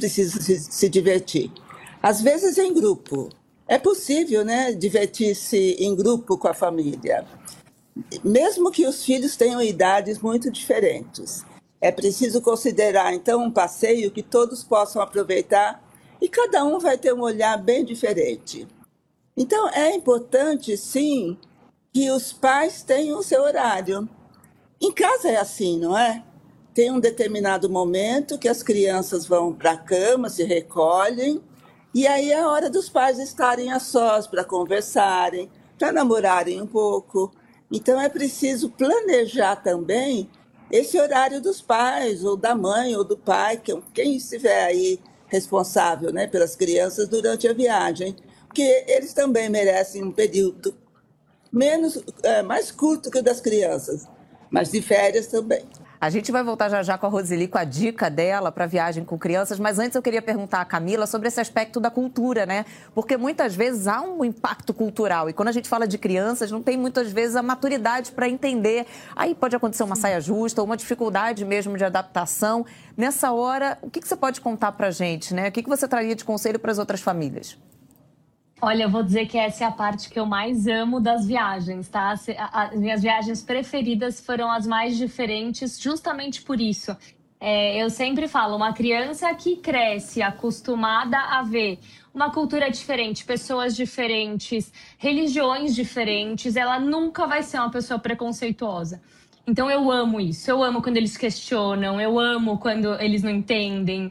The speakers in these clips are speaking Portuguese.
precisam se divertir. Às vezes em grupo. É possível, né, divertir-se em grupo com a família, mesmo que os filhos tenham idades muito diferentes. É preciso considerar, então, um passeio que todos possam aproveitar e cada um vai ter um olhar bem diferente. Então, é importante, sim, que os pais tenham o seu horário. Em casa é assim, não é? Tem um determinado momento que as crianças vão para a cama, se recolhem, e aí é a hora dos pais estarem a sós para conversarem, para namorarem um pouco. Então é preciso planejar também esse horário dos pais, ou da mãe, ou do pai, quem estiver aí responsável, né, pelas crianças durante a viagem, porque eles também merecem um período mais curto que o das crianças, mas de férias também. A gente vai voltar já já com a Roseli, com a dica dela para viagem com crianças, mas antes eu queria perguntar à Camila sobre esse aspecto da cultura, né? Porque muitas vezes há um impacto cultural e quando a gente fala de crianças, não tem muitas vezes a maturidade para entender. Aí pode acontecer uma saia justa ou uma dificuldade mesmo de adaptação. Nessa hora, o que você pode contar para a gente, né? O que você traria de conselho para as outras famílias? Olha, eu vou dizer que essa é a parte que eu mais amo das viagens, tá? As minhas viagens preferidas foram as mais diferentes, justamente por isso. Eu sempre falo, uma criança que cresce acostumada a ver uma cultura diferente, pessoas diferentes, religiões diferentes, ela nunca vai ser uma pessoa preconceituosa. Então eu amo isso, eu amo quando eles questionam, eu amo quando eles não entendem.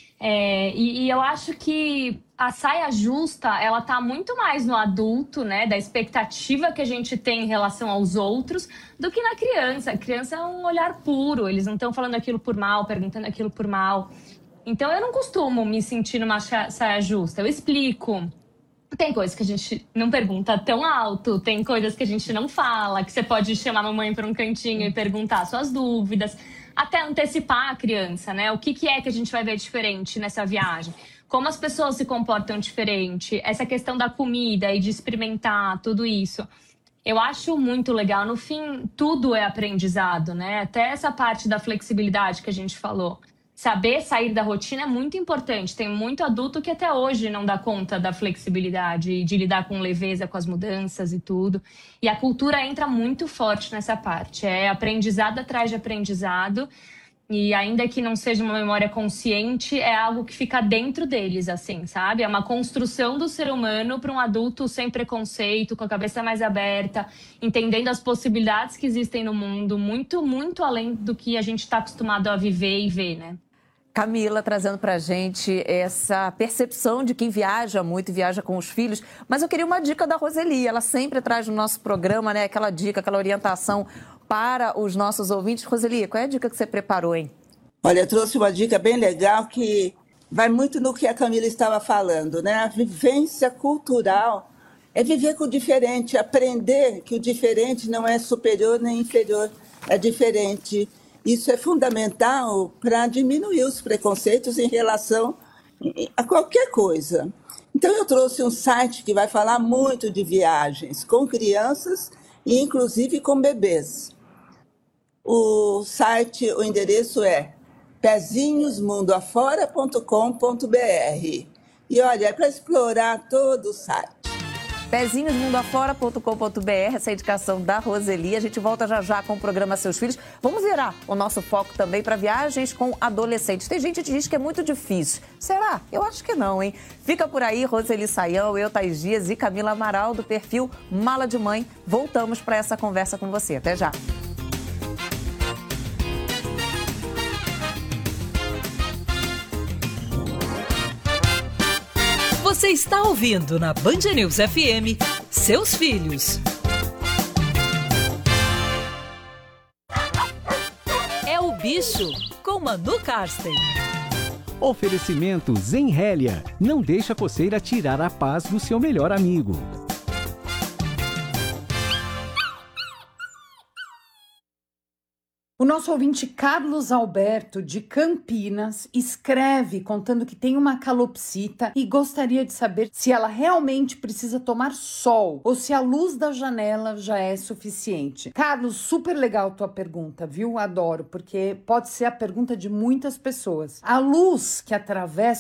E eu acho que a saia justa, ela tá muito mais no adulto, né? Da expectativa que a gente tem em relação aos outros, do que na criança. A criança é um olhar puro, eles não estão falando aquilo por mal, perguntando aquilo por mal. Então eu não costumo me sentir numa saia justa, eu explico. Tem coisas que a gente não pergunta tão alto, tem coisas que a gente não fala, que você pode chamar a mamãe para um cantinho e perguntar suas dúvidas, até antecipar a criança, né? O que é que a gente vai ver diferente nessa viagem? Como as pessoas se comportam diferente? Essa questão da comida e de experimentar tudo isso. Eu acho muito legal. No fim, tudo é aprendizado, né? Até essa parte da flexibilidade que a gente falou. Saber sair da rotina é muito importante. Tem muito adulto que até hoje não dá conta da flexibilidade, de lidar com leveza, com as mudanças e tudo. E a cultura entra muito forte nessa parte. É aprendizado atrás de aprendizado. E ainda que não seja uma memória consciente, é algo que fica dentro deles, assim, sabe? É uma construção do ser humano para um adulto sem preconceito, com a cabeça mais aberta, entendendo as possibilidades que existem no mundo, muito, muito além do que a gente está acostumado a viver e ver, né? Camila trazendo para a gente essa percepção de quem viaja muito e viaja com os filhos. Mas eu queria uma dica da Roseli. Ela sempre traz no nosso programa, né, aquela dica, aquela orientação para os nossos ouvintes. Roseli, qual é a dica que você preparou, hein? Olha, eu trouxe uma dica bem legal que vai muito no que a Camila estava falando, né? A vivência cultural é viver com o diferente, aprender que o diferente não é superior nem inferior, é diferente. Isso é fundamental para diminuir os preconceitos em relação a qualquer coisa. Então, eu trouxe um site que vai falar muito de viagens com crianças e, inclusive, com bebês. O site, o endereço é pezinhosmundoafora.com.br. E, olha, é para explorar todo o site. pezinhosmundoafora.com.br, essa é a indicação da Roseli. A gente volta já já com o programa Seus Filhos. Vamos virar o nosso foco também para viagens com adolescentes. Tem gente que diz que é muito difícil. Será? Eu acho que não, hein? Fica por aí, Roseli Saião, eu, Thaís Dias e Camila Amaral, do perfil Mala de Mãe. Voltamos para essa conversa com você. Até já. Você está ouvindo na Band News FM, Seus Filhos. É o Bicho, com Manu Karsten. Oferecimento Zenrélia. Não deixa a coceira tirar a paz do seu melhor amigo. O nosso ouvinte Carlos Alberto, de Campinas, escreve contando que tem uma calopsita e gostaria de saber se ela realmente precisa tomar sol ou se a luz da janela já é suficiente. Carlos, super legal tua pergunta, viu? Adoro, porque pode ser a pergunta de muitas pessoas. A luz que atravessa